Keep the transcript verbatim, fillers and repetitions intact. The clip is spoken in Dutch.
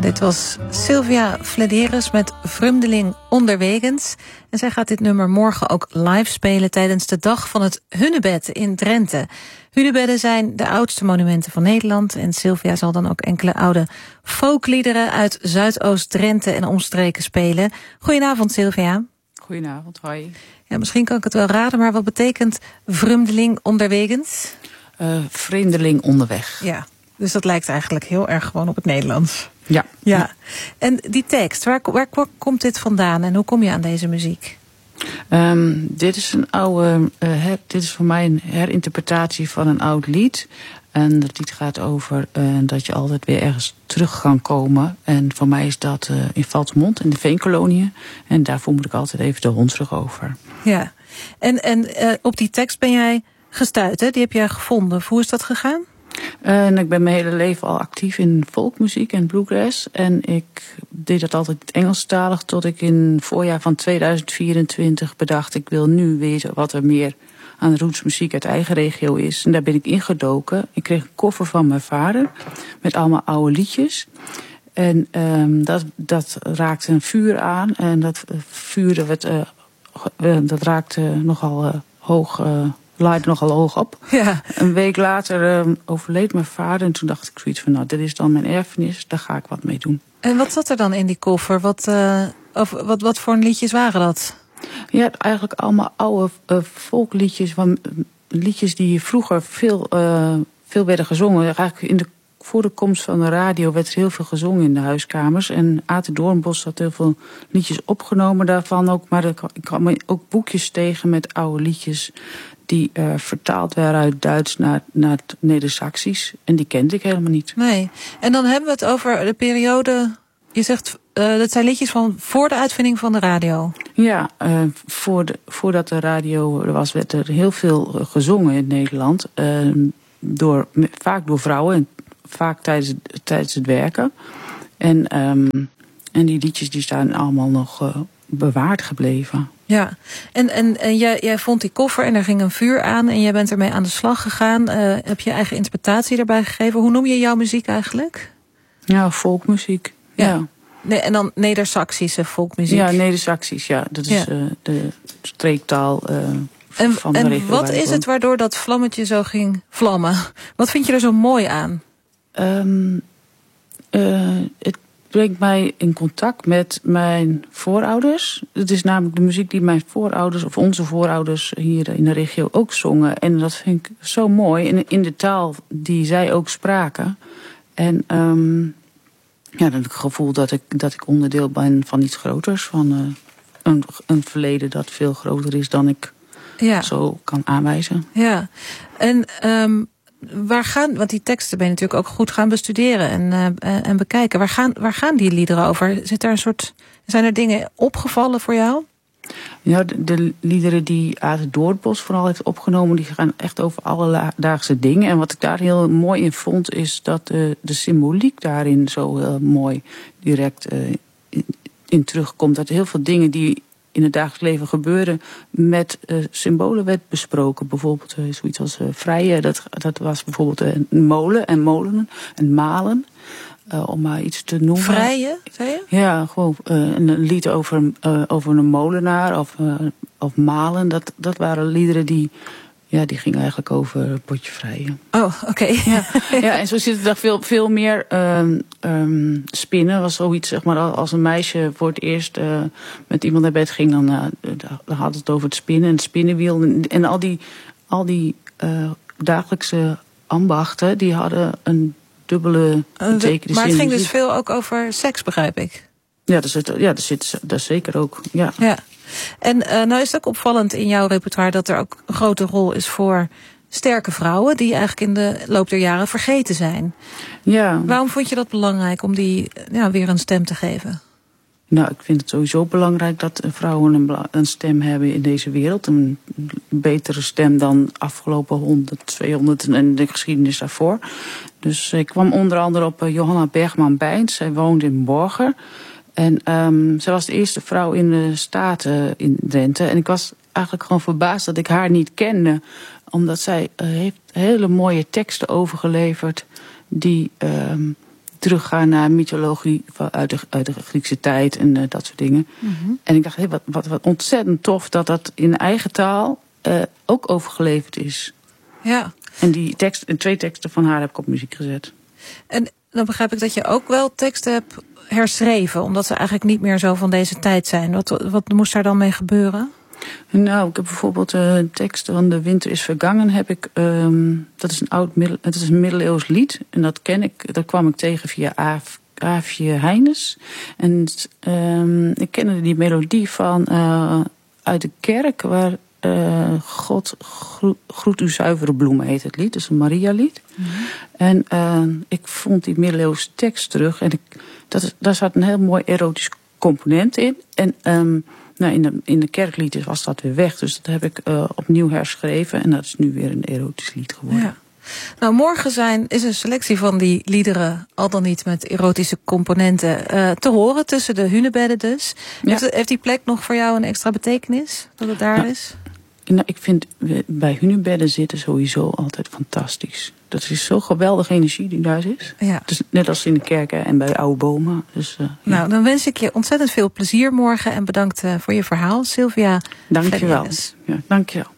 dit was Sylvia Flederis met Vreemdeling onderwegens. En zij gaat dit nummer morgen ook live spelen tijdens de dag van het Hunebed in Drenthe. Hunebedden zijn de oudste monumenten van Nederland. En Sylvia zal dan ook enkele oude folkliederen uit Zuidoost-Drenthe en omstreken spelen. Goedenavond, Sylvia. Goedenavond, hoi. Ja, misschien kan ik het wel raden, maar wat betekent Vreemdeling onderwegens? Uh, vreemdeling onderweg. Ja. Dus dat lijkt eigenlijk heel erg gewoon op het Nederlands. Ja. ja. En die tekst, waar, waar, waar komt dit vandaan en hoe kom je aan deze muziek? Um, dit is een oude, uh, her, dit is voor mij een herinterpretatie van een oud lied. En dat lied gaat over uh, dat je altijd weer ergens terug kan komen. En voor mij is dat uh, in Valtemont, in de Veenkoloniën. En daarvoor moet ik altijd even de Hondsrug over. Ja. En, en uh, op die tekst ben jij gestuurd, hè? Die heb jij gevonden. Hoe is dat gegaan? Uh, en ik ben mijn hele leven al actief in folkmuziek en bluegrass. En ik deed dat altijd Engelstalig tot ik in het voorjaar van tweeduizend vierentwintig bedacht... ik wil nu weten wat er meer aan rootsmuziek uit eigen regio is. En daar ben ik ingedoken. Ik kreeg een koffer van mijn vader met allemaal oude liedjes. En um, dat, dat raakte een vuur aan. En dat vuur werd, uh, uh, dat raakte nogal uh, hoog... Uh, laaide nogal hoog op. Ja. Een week later uh, overleed mijn vader. En toen dacht ik zoiets van, nou, dit is dan mijn erfenis. Daar ga ik wat mee doen. En wat zat er dan in die koffer? Wat, uh, of, wat, wat voor liedjes waren dat? Ja, eigenlijk allemaal oude uh, folkliedjes. Van, uh, liedjes die vroeger veel, uh, veel werden gezongen. Eigenlijk in de, voor de komst van de radio werd er heel veel gezongen in de huiskamers. En Aten Doornbos had heel veel liedjes opgenomen daarvan ook. Maar ik kwam ook boekjes tegen met oude liedjes... die uh, vertaald werden uit Duits naar, naar het Neder-Saxisch. En die kende ik helemaal niet. Nee. En dan hebben we het over de periode... Je zegt, uh, dat zijn liedjes van voor de uitvinding van de radio. Ja, uh, voor de, voordat de radio er was, werd er heel veel uh, gezongen in Nederland. Uh, door, vaak door vrouwen en vaak tijdens, tijdens het werken. En, um, en die liedjes die staan allemaal nog uh, bewaard gebleven. Ja, en, en, en jij, jij vond die koffer en er ging een vuur aan... en jij bent ermee aan de slag gegaan. Uh, heb je eigen interpretatie erbij gegeven? Hoe noem je jouw muziek eigenlijk? Ja, folkmuziek. Ja. ja. Nee, en dan Neder-Saxische folkmuziek? Ja, Neder-Saxisch, ja. Dat is ja. Uh, de streektaal uh, en, van de en regio. En wat is het waardoor dat vlammetje zo ging vlammen? Wat vind je er zo mooi aan? Um, uh, het brengt mij in contact met mijn voorouders. Het is namelijk de muziek die mijn voorouders of onze voorouders hier in de regio ook zongen. En dat vind ik zo mooi. In, in de taal die zij ook spraken. En um, ja, dan heb ik het gevoel dat ik, dat ik onderdeel ben van iets groters. Van uh, een, een verleden dat veel groter is dan ik ja. zo kan aanwijzen. Ja, en... Um... Waar gaan, want die teksten ben je natuurlijk ook goed gaan bestuderen en, uh, en bekijken. Waar gaan, waar gaan die liederen over? Zit er een soort, zijn er dingen opgevallen voor jou? Ja, de, de liederen die Aten Doornbos vooral heeft opgenomen... die gaan echt over alledaagse dingen. En wat ik daar heel mooi in vond... is dat uh, de symboliek daarin zo uh, mooi direct uh, in, in terugkomt. Dat heel veel dingen die... in het dagelijks leven gebeuren met uh, symbolen werd besproken. Bijvoorbeeld uh, zoiets als uh, vrije, dat, dat was bijvoorbeeld uh, een molen en molenen en malen. Uh, om maar iets te noemen. Vrije, zei je? Ja, gewoon uh, een lied over, uh, over een molenaar of, uh, of malen. Dat, dat waren liederen die... Ja, die ging eigenlijk over potje vrijen. Oh, oké. Okay. Ja, ja, en zo zit er daar veel, veel meer um, um, spinnen. Was zoiets, zeg maar, als een meisje voor het eerst uh, met iemand naar bed ging... dan, uh, dan had het over het spinnen en het spinnenwiel. En, en al die, al die uh, dagelijkse ambachten, die hadden een dubbele betekenis. Uh, maar het ging dus veel ook over seks, begrijp ik. Ja, dat zit, ja, dat zit dat zeker ook, ja. Ja. En uh, nou is het ook opvallend in jouw repertoire dat er ook een grote rol is voor sterke vrouwen die eigenlijk in de loop der jaren vergeten zijn. Ja. Waarom vond je dat belangrijk om die ja, weer een stem te geven? Nou, ik vind het sowieso belangrijk dat vrouwen een, een stem hebben in deze wereld. Een betere stem dan afgelopen honderd, tweehonderd en de geschiedenis daarvoor. Dus ik kwam onder andere op uh, Johanna Bergman-Bijns. Zij woonde in Borger. En um, zij was de eerste vrouw in de Staten in Drenthe. En ik was eigenlijk gewoon verbaasd dat ik haar niet kende. Omdat zij uh, heeft hele mooie teksten overgeleverd die um, teruggaan naar mythologie uit de, uit de Griekse tijd en uh, dat soort dingen. Mm-hmm. En ik dacht, hey, wat, wat, wat ontzettend tof dat dat in eigen taal uh, ook overgeleverd is. Ja. En die tekst, en twee teksten van haar heb ik op muziek gezet. En dan begrijp ik dat je ook wel teksten hebt herschreven, omdat ze eigenlijk niet meer zo van deze tijd zijn. Wat, wat moest daar dan mee gebeuren? Nou, ik heb bijvoorbeeld een uh, tekst van De Winter is Vergangen. Heb ik, um, dat is een oud middel, het is een middeleeuws lied. En dat ken ik, dat kwam ik tegen via Aaf, Aafje Heines. En um, ik kende die melodie van uh, uit de kerk, waar uh, God gro- groet uw zuivere bloemen heet het lied. Dus een Maria-lied. Mm-hmm. En uh, ik vond die middeleeuwse tekst terug. En ik, dat is, daar zat een heel mooi erotisch component in. En um, nou, in, de, in de kerklied was dat weer weg. Dus dat heb ik uh, opnieuw herschreven. En dat is nu weer een erotisch lied geworden. Ja. Nou, morgen zijn, is een selectie van die liederen, al dan niet met erotische componenten, uh, te horen tussen de hunebedden dus. Ja. Heeft, heeft die plek nog voor jou een extra betekenis, dat het daar nou, is? Nou, ik vind bij hunebedden zitten sowieso altijd fantastisch. Dat is zo'n geweldige energie die daar is. Ja. Dus net als in de kerken en bij oude bomen. Dus, uh, nou, ja. dan wens ik je ontzettend veel plezier morgen en bedankt uh, voor je verhaal, Sylvia. Dank je wel. Ja, dank je wel.